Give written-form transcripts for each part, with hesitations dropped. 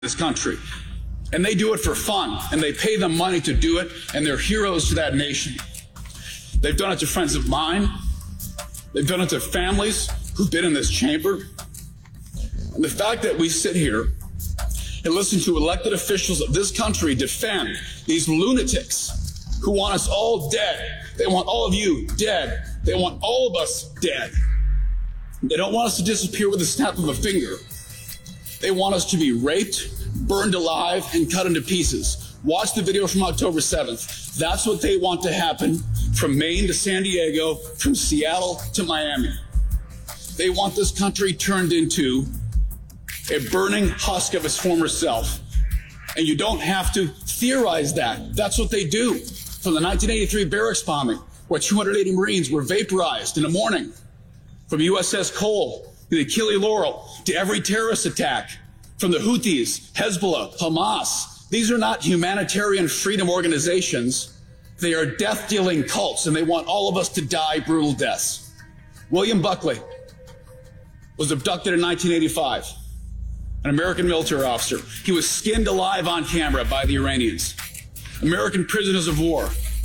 this country. And they do it for fun, and they pay them money to do it, and they're heroes to that nation. They've done it to friends of mine. They've done it to families who've been in this chamber. And the fact that we sit here and listen to elected officials of this country defend these lunatics who want us all dead. They want all of you dead. They want all of us dead. They don't want us to disappear with a snap of a finger. They want us to be raped, burned alive, and cut into pieces. Watch the video from October 7th. That's what they want to happen from Maine to San Diego, from Seattle to Miami. They want this country turned into a burning husk of its former self. And you don't have to theorize that. That's what they do. From the 1983 barracks bombing, where 280 Marines were vaporized in the morning, from USS Cole to the Achille Laurel to every terrorist attack, from the Houthis, Hezbollah, Hamas. These are not humanitarian freedom organizations. They are death-dealing cults, and they want all of us to die brutal deaths. William Buckley was abducted in 1985, an American military officer. He was skinned alive on camera by the Iranians. American prisoners of war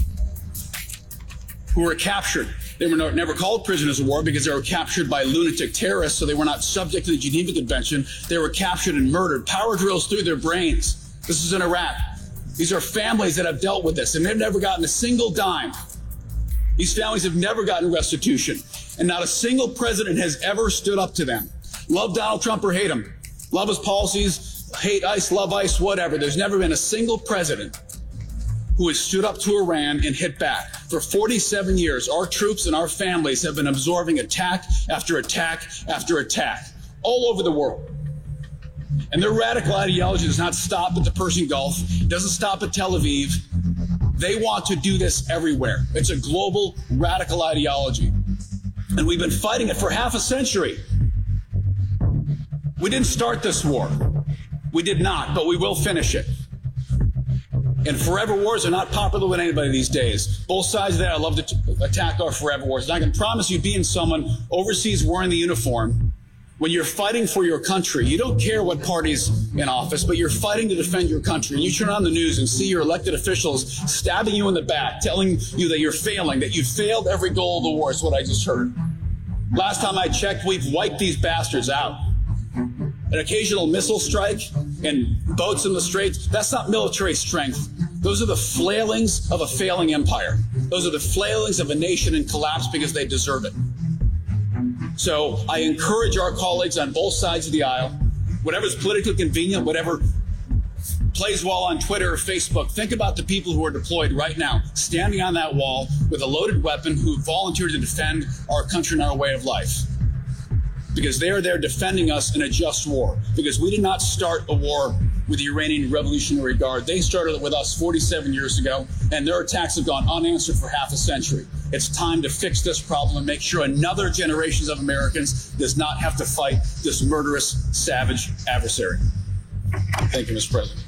who were captured. They were never called prisoners of war because they were captured by lunatic terrorists, so they were not subject to the Geneva Convention. They were captured and murdered. Power drills through their brains. This is in Iraq. These are families that have dealt with this, and they've never gotten a single dime. These families have never gotten restitution, and not a single president has ever stood up to them. Love Donald Trump or hate him. Love his policies, hate ICE, love ICE, whatever. There's never been a single president who has stood up to Iran and hit back. For 47 years, our troops and our families have been absorbing attack after attack after attack all over the world. And their radical ideology does not stop at the Persian Gulf. It doesn't stop at Tel Aviv. They want to do this everywhere. It's a global radical ideology. And we've been fighting it for half a century. We didn't start this war. We did not, but we will finish it. And forever wars are not popular with anybody these days. Both sides of that, I love to attack our forever wars. And I can promise you, being someone overseas wearing the uniform, when you're fighting for your country, you don't care what party's in office, but you're fighting to defend your country. And you turn on the news and see your elected officials stabbing you in the back, telling you that you're failing, that you failed every goal of the war, is what I just heard. Last time I checked, we've wiped these bastards out. An occasional missile strike and boats in the straits, that's not military strength. Those are the flailings of a failing empire. Those are the flailings of a nation in collapse because they deserve it. So I encourage our colleagues on both sides of the aisle, whatever's politically convenient, whatever plays well on Twitter or Facebook, think about the people who are deployed right now, standing on that wall with a loaded weapon, who volunteered to defend our country and our way of life. Because they are there defending us in a just war. Because we did not start a war with the Iranian Revolutionary Guard. They started it with us 47 years ago, and their attacks have gone unanswered for half a century. It's time to fix this problem and make sure another generation of Americans does not have to fight this murderous, savage adversary. Thank you, Mr. President.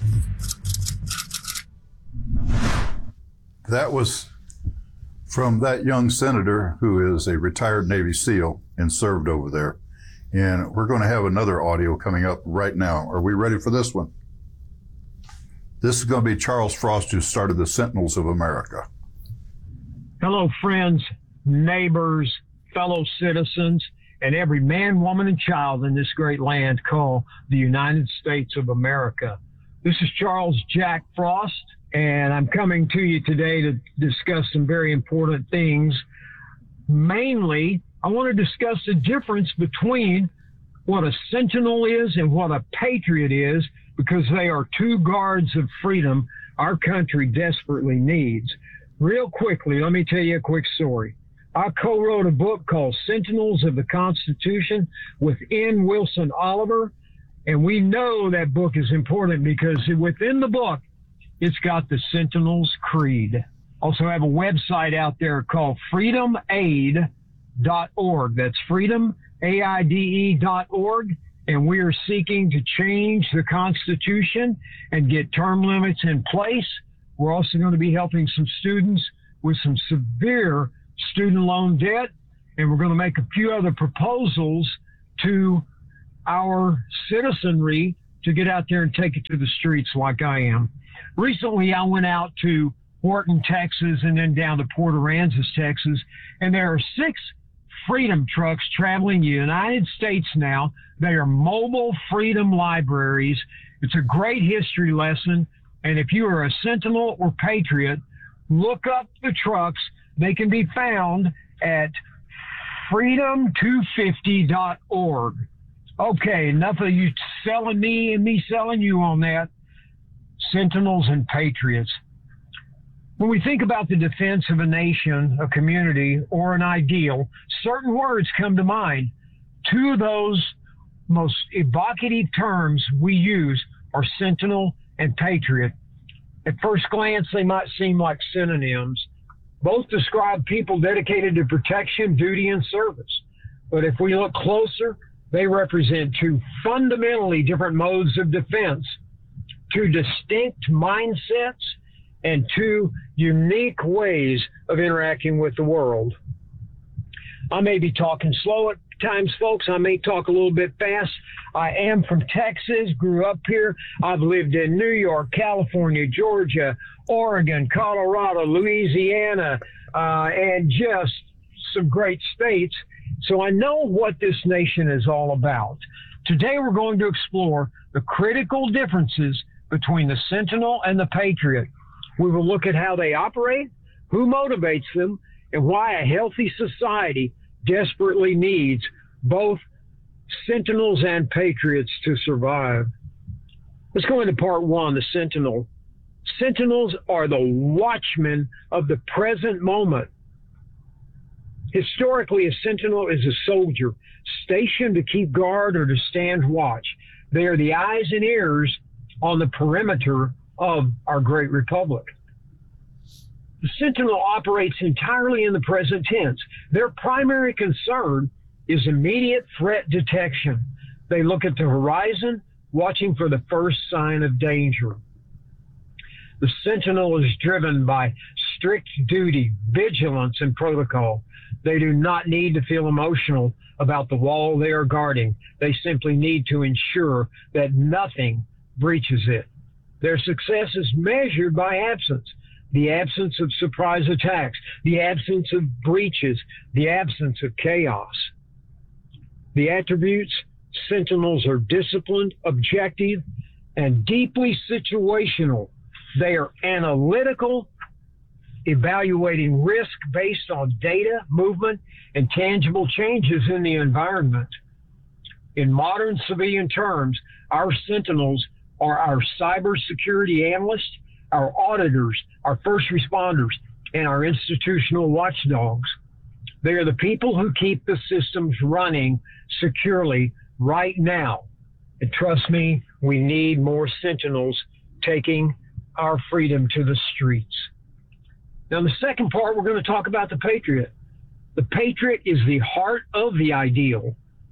That was from that young senator who is a retired Navy SEAL and served over there. And we're going to have another audio coming up right now. Are we ready for this one? This is going to be Charles Frost, who started the Sentinels of America. Hello, friends, neighbors, fellow citizens, and every man, woman, and child in this great land called the United States of America. This is Charles Jack Frost, and I'm coming to you today to discuss some very important things. Mainly, I want to discuss the difference between what a sentinel is and what a patriot is, because they are two guards of freedom our country desperately needs. Real quickly, let me tell you a quick story. I co-wrote a book called Sentinels of the Constitution with N. Wilson Oliver, and we know that book is important because within the book, it's got the Sentinels Creed. Also have a website out there called freedomaid.org. That's freedomaide.org. And we are seeking to change the Constitution and get term limits in place. We're also going to be helping some students with some severe student loan debt. And we're going to make a few other proposals to our citizenry to get out there and take it to the streets like I am. Recently, I went out to Horton, Texas, and then down to Port Aransas, Texas, and there are 6 Freedom trucks traveling the United States now. They are mobile freedom libraries. It's a great history lesson, and if you are a Sentinel or Patriot, look up the trucks. They can be found at freedom250.org. Okay, enough of you selling me and me selling you on that. Sentinels and Patriots. When we think about the defense of a nation, a community, or an ideal, certain words come to mind. 2 of those most evocative terms we use are Sentinel and Patriot. At first glance, they might seem like synonyms. Both describe people dedicated to protection, duty, and service. But if we look closer, they represent 2 fundamentally different modes of defense, 2 distinct mindsets, and 2 unique ways of interacting with the world. I may be talking slow at times, folks. I may talk a little bit fast. I am from Texas, grew up here. I've lived in New York, California, Georgia, Oregon, Colorado, Louisiana, and just some great states. So I know what this nation is all about. Today we're going to explore the critical differences between the Sentinel and the Patriot. We will look at how they operate, who motivates them, and why a healthy society desperately needs both Sentinels and Patriots to survive. Let's go into part 1, the Sentinel. Sentinels are the watchmen of the present moment. Historically, a Sentinel is a soldier stationed to keep guard or to stand watch. They are the eyes and ears on the perimeter of our great republic. The Sentinel operates entirely in the present tense. Their primary concern is immediate threat detection. They look at the horizon, watching for the first sign of danger. The Sentinel is driven by strict duty, vigilance, and protocol. They do not need to feel emotional about the wall they are guarding. They simply need to ensure that nothing breaches it. Their success is measured by absence. The absence of surprise attacks, the absence of breaches, the absence of chaos. The attributes: Sentinels are disciplined, objective, and deeply situational. They are analytical, evaluating risk based on data, movement, and tangible changes in the environment. In modern civilian terms, our Sentinels are our cybersecurity analysts, our auditors, our first responders, and our institutional watchdogs. They are the people who keep the systems running securely right now. And trust me, we need more Sentinels taking our freedom to the streets. Now, in the second part, we're going to talk about the Patriot. The Patriot is the heart of the ideal.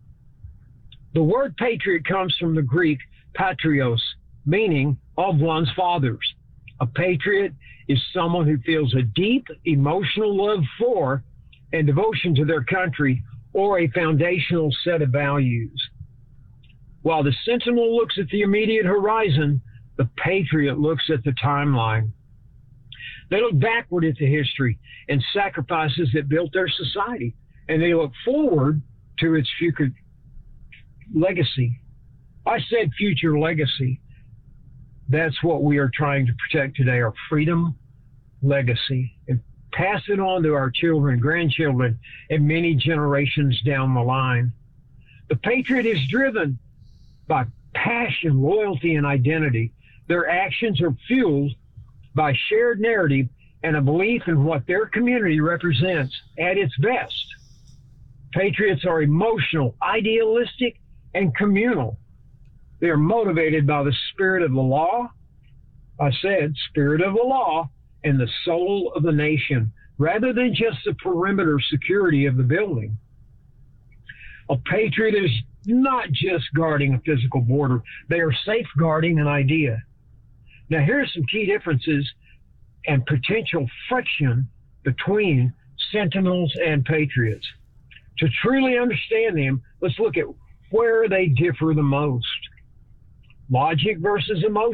The word patriot comes from the Greek patrios, meaning of one's fathers. A patriot is someone who feels a deep emotional love for and devotion to their country or a foundational set of values. While the Sentinel looks at the immediate horizon, the Patriot looks at the timeline. They look backward at the history and sacrifices that built their society, and they look forward to its future legacy. I said future legacy. That's what we are trying to protect today, our freedom legacy, and pass it on to our children, grandchildren, and many generations down the line. The Patriot is driven by passion, loyalty, and identity. Their actions are fueled by shared narrative and a belief in what their community represents at its best. Patriots are emotional, idealistic, and communal. They are motivated by the spirit of the law. I said spirit of the law and the soul of the nation, rather than just the perimeter security of the building. A patriot is not just guarding a physical border. They are safeguarding an idea. Now, here are some key differences and potential friction between Sentinels and Patriots. To truly understand them, let's look at where they differ the most. logic versus emotion.